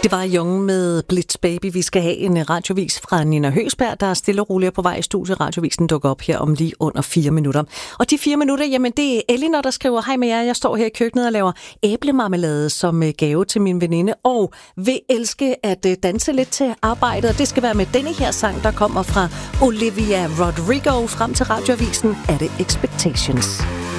Det var Young med Blitz Baby. Vi skal have en radiovis fra Nina Høgsberg, der er stille og roligt på vej i studiet. Radiovisen dukker op her om lige under 4 minutter. Og de 4 minutter, jamen det er Elinor, der skriver: hej med jer, jeg står her i køkkenet og laver æblemarmelade som gave til min veninde, og vil elske at danse lidt til arbejdet. Og det skal være med denne her sang, der kommer fra Olivia Rodrigo. Frem til radioavisen er det Expectations.